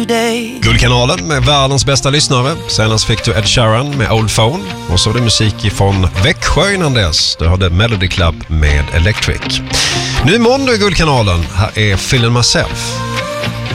Guldkanalen med världens bästa lyssnare. Senast fick du Ed Sheeran med Old Phone. Och så är det musik från Växjö innan dess. Du hörde Melody Club med Electric. Nu är måndag i Guldkanalen. Här är Feeling Myself.